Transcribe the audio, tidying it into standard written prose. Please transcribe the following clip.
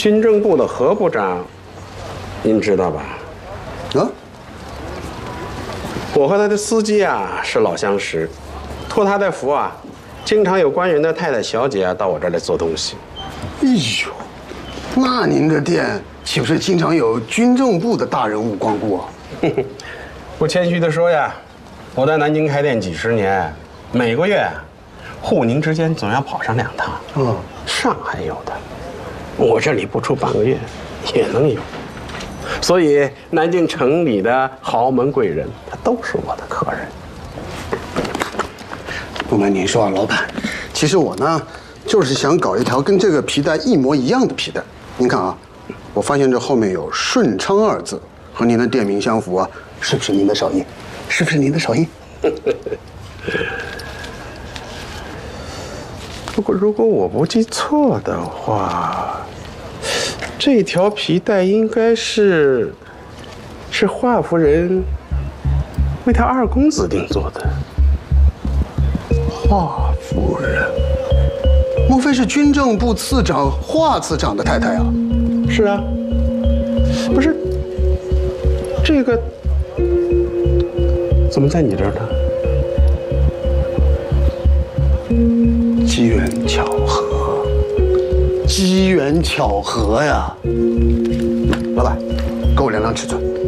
军政部的何部长，您知道吧？ 啊？ 我和他的司机啊是老相识，托他的福啊，经常有官员的太太、小姐啊到我这儿来做东西。 哎呦，那您的店岂不是经常有军政部的大人物光顾啊？ 不谦虚地说呀，我在南京开店几十年，每个月沪宁之间总要跑上2趟。上海有的，我这里不出半个月也能有。所以南京城里的豪门贵人，他都是我的客人。 不瞒您说啊，老板，其实我呢，就是想搞一条跟这个皮带一模一样的皮带。您看啊，我发现这后面有“顺昌”2字，和您的店名相符啊，是不是您的手艺？是不是您的手艺？ 不过，如果我不记错的话，这条皮带应该是华夫人为他2公子定做的。 华夫人，莫非是军政部次长华次长的太太啊？ 是啊，不是这个怎么在你这儿呢？ 机缘巧合，机缘巧合呀！老板，给我2量尺寸。